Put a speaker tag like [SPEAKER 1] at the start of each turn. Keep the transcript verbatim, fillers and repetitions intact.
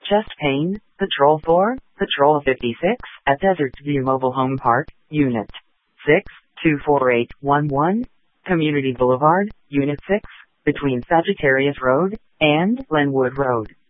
[SPEAKER 1] Chest pain, Patrol four, Patrol fifty-six, at Desert View Mobile Home Park, Unit six, two four eight one one, Community Boulevard, Unit six, between Sagittarius Road and Glenwood Road.